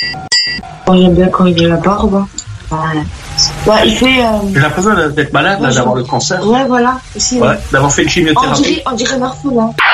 Moi, j'aime bien quand il a la barbe. Ouais. Ouais, il fait. J'ai l'impression d'être malade, là, d'avoir le cancer. Ouais, voilà. Aussi, Ouais, d'avoir fait une chimiothérapie. On dirait Marfoul, hein.